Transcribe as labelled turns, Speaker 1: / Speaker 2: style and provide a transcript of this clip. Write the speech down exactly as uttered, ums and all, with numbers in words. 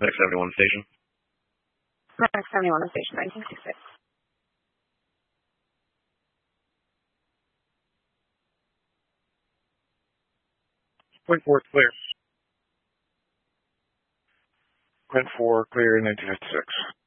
Speaker 1: Medic seventy-one station.
Speaker 2: Medic seventy-one station, nineteen sixty-six.
Speaker 3: Point four, clear. Point four, clear, nineteen fifty-six.